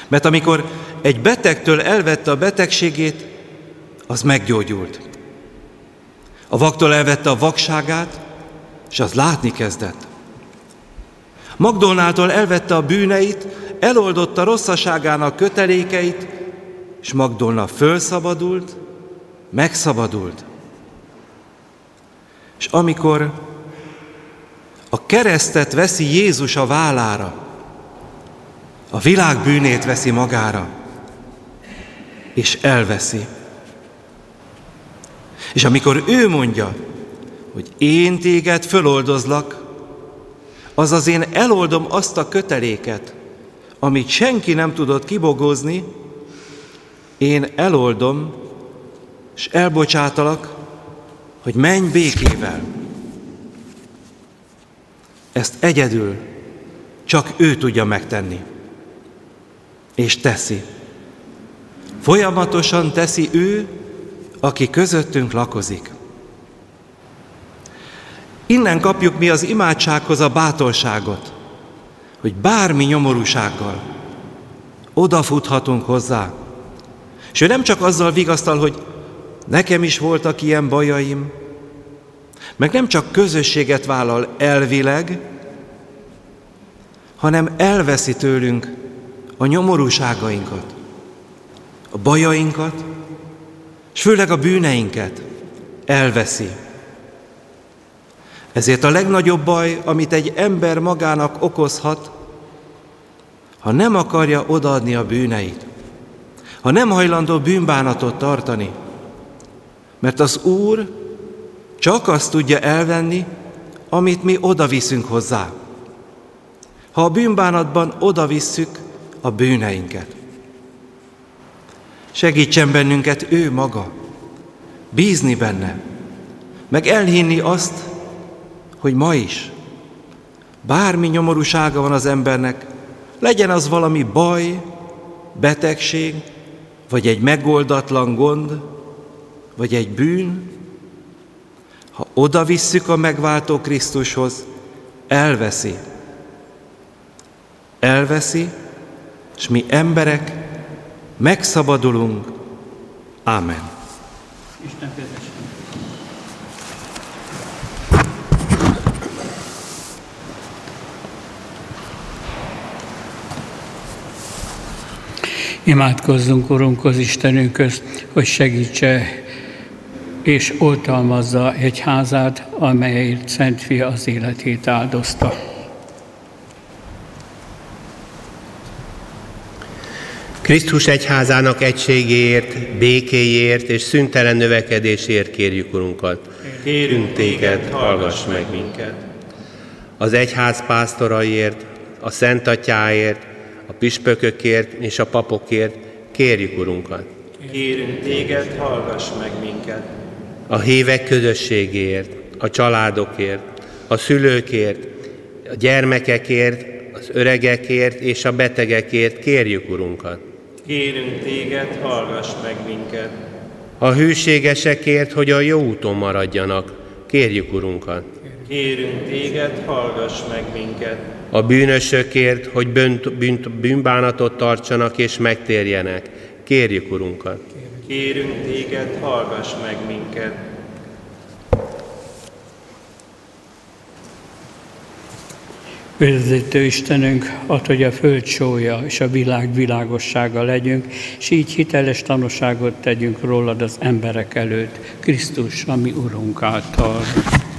Mert amikor egy betegtől elvette a betegségét, az meggyógyult. A vaktól elvette a vakságát, és az látni kezdett. Magdolnától elvette a bűneit, eloldotta rosszaságának kötelékeit, és Magdolna fölszabadult, megszabadult. És amikor a keresztet veszi Jézus a vállára, a világ bűnét veszi magára, és elveszi. És amikor ő mondja, hogy én téged föloldozlak, azaz én eloldom azt a köteléket, amit senki nem tudott kibogózni, én eloldom, és elbocsátalak, hogy menj békével. Ezt egyedül csak ő tudja megtenni. És teszi. Folyamatosan teszi ő, aki közöttünk lakozik. Innen kapjuk mi az imádsághoz a bátorságot, hogy bármi nyomorúsággal odafuthatunk hozzá. És ő nem csak azzal vigasztal, hogy nekem is voltak ilyen bajaim, meg nem csak közösséget vállal elvileg, hanem elveszi tőlünk a nyomorúságainkat, a bajainkat, és főleg a bűneinket elveszi. Ezért a legnagyobb baj, amit egy ember magának okozhat, ha nem akarja odaadni a bűneit, ha nem hajlandó bűnbánatot tartani, mert az Úr csak azt tudja elvenni, amit mi odaviszünk hozzá. Ha a bűnbánatban odavisszük a bűneinket. Segítsen bennünket ő maga, bízni benne, meg elhinni azt, hogy ma is, bármi nyomorúsága van az embernek, legyen az valami baj, betegség, vagy egy megoldatlan gond, vagy egy bűn, ha odavisszük a megváltó Krisztushoz, elveszi. Elveszi, és mi emberek megszabadulunk. Ámen. Isten kezesen. Imádkozzunk Urunkhoz, Istenünkhöz, hogy segítse és oltalmazza egyházát, amelyért Szent Fia az életét áldozta. Krisztus egyházának egységéért, békéért és szüntelen növekedésért kérjük Urunkat. Kérünk téged, hallgass meg minket. Az egyház pásztoraiért, a Szent Atyáért, a püspökökért és a papokért kérjük Urunkat. Kérünk téged, hallgass meg minket. A hívek közösségéért, a családokért, a szülőkért, a gyermekekért, az öregekért és a betegekért kérjük Urunkat. Kérünk téged, hallgass meg minket. A hűségesekért, hogy a jó úton maradjanak, kérjük Urunkat. Kérünk téged, hallgass meg minket. A bűnösökért, hogy bűnbánatot tartsanak és megtérjenek, kérjük Urunkat. Kérünk téged, hallgass meg minket. Üdvözítő Istenünk, add, hogy a föld sója és a világ világossága legyünk, és így hiteles tanúságot tegyünk rólad az emberek előtt, Krisztus, a mi Urunk által.